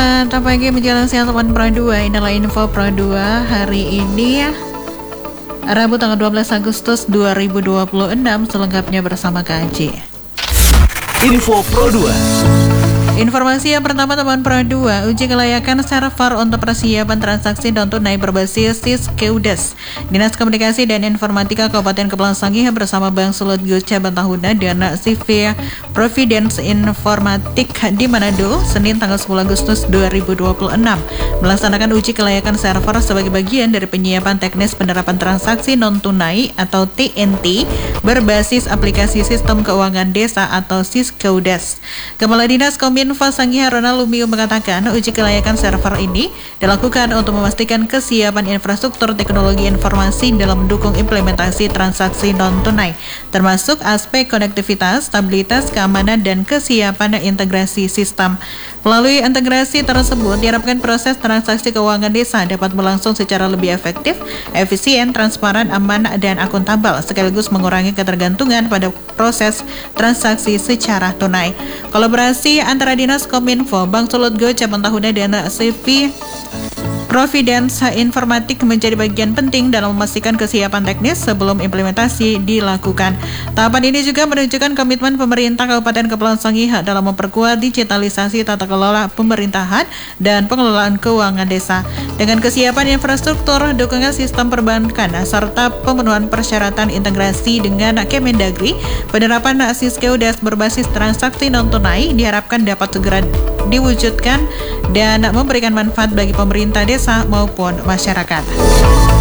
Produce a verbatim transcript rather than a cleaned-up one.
Selamat pagi menjelang siang teman Pro dua. Inilah info Pro dua hari ini Rabu tanggal dua belas Agustus dua ribu dua puluh enam, selengkapnya bersama Kak Aji. Info Pro dua. Informasi yang pertama teman Pro dua, uji kelayakan server untuk persiapan transaksi non tunai berbasis Siskeudes. Dinas Komunikasi dan Informatika Kabupaten Kepulauan Sangihe bersama Bank Sulut Goca Bantahuna dan C V Providence Informatik di Manado, Senin tanggal sepuluh Agustus dua ribu dua puluh enam, melaksanakan uji kelayakan server sebagai bagian dari penyiapan teknis penerapan transaksi non tunai atau T N T berbasis aplikasi Sistem Keuangan Desa atau Siskeudes. Kepala Dinas Kominfo Sangihe Ronald Lumiu mengatakan uji kelayakan server ini dilakukan untuk memastikan kesiapan infrastruktur teknologi informasi dalam mendukung implementasi transaksi non-tunai, termasuk aspek konektivitas, stabilitas, keamanan, dan kesiapan integrasi sistem. Melalui integrasi tersebut, diharapkan proses transaksi keuangan desa dapat berlangsung secara lebih efektif, efisien, transparan, aman, dan akuntabel, sekaligus mengurangi ketergantungan pada proses transaksi secara tunai. Kolaborasi antara Dinas Kominfo, Bank Sulut Goca Bantahuna, dan C V Providence Informatik menjadi bagian penting dalam memastikan kesiapan teknis sebelum implementasi dilakukan. Tahapan ini juga menunjukkan komitmen pemerintah Kabupaten Kepulauan Sangihe dalam memperkuat digitalisasi tata kelola pemerintahan dan pengelolaan keuangan desa. Dengan kesiapan infrastruktur, dukungan sistem perbankan, serta pemenuhan persyaratan integrasi dengan Kemendagri, penerapan Siskeudes berbasis transaksi non-tunai diharapkan dapat segera diwujudkan dan memberikan manfaat bagi pemerintah desa maupun masyarakat.